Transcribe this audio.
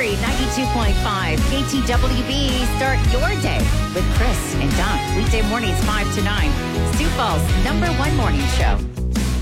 Country 92.5 KTWB. Start your day with Chris and Don. Weekday mornings 5 to 9. Sioux Falls #1 morning show.